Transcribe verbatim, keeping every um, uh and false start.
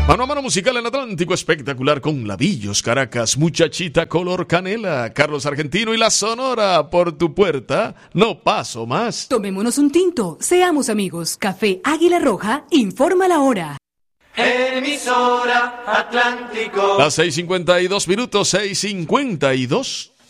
Mano a mano musical en Atlántico, espectacular con Labillos, Caracas, Muchachita color canela, Carlos Argentino y la Sonora por tu puerta. No paso más. Tomémonos un tinto, seamos amigos. Café Águila Roja, informa la hora. Emisora Atlántico. Las seis cincuenta y dos minutos, seis cincuenta y dos.